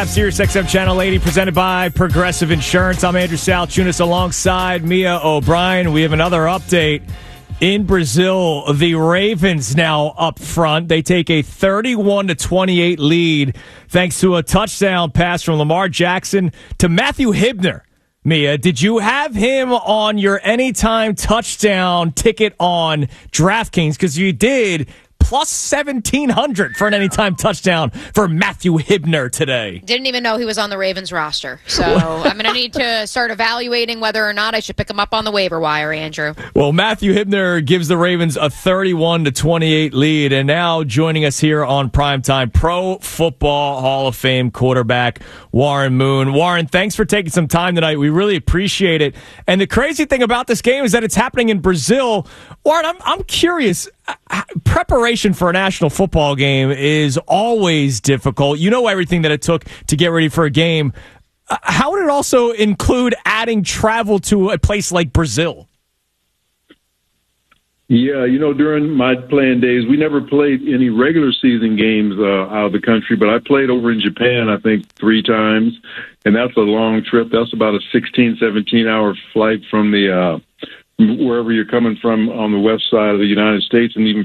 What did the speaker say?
Sirius XM Channel 80 presented by Progressive Insurance. I'm Andrew Salchunas alongside Mia O'Brien. We have another update. In Brazil, the Ravens now up front. They take a 31-28 lead thanks to a touchdown pass from Lamar Jackson to Matthew Hibner. Mia, did you have him on your anytime touchdown ticket on DraftKings? Because you did. Plus 1,700 for an anytime touchdown for Matthew Hibner today. Didn't even know he was on the Ravens roster. So I'm going to need to start evaluating whether or not I should pick him up on the waiver wire, Andrew. Well, Matthew Hibner gives the Ravens a 31-28 lead. And now joining us here on Primetime, Pro Football Hall of Fame quarterback Warren Moon. Warren, thanks for taking some time tonight. We really appreciate it. And the crazy thing about this game is that it's happening in Brazil. Warren, I'm curious. Preparation for a national football game is always difficult. You know everything that it took to get ready for a game. How would it also include adding travel to a place like Brazil? Yeah, during my playing days, we never played any regular season games out of the country, but I played over in Japan, I think, 3 times, and that's a long trip. That's about a 16, 17-hour flight from the wherever you're coming from on the west side of the United States, and even